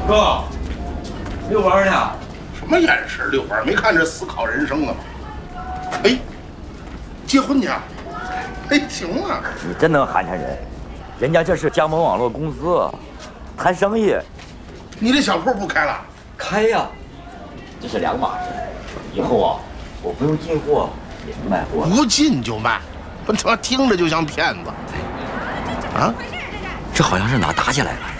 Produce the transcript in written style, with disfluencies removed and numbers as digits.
哥，遛弯呢？ 什么眼神遛弯？没看这思考人生呢吗？哎，结婚去啊？哎，行啊！ 你真能寒碜人，人家这是加盟网络公司，谈生意。 你这小铺不开了？ 开呀，这是两码事。以后啊，我不用进货，也不卖货。 不进就卖，我他妈听着就像骗子。啊？ 这好像是哪打起来了？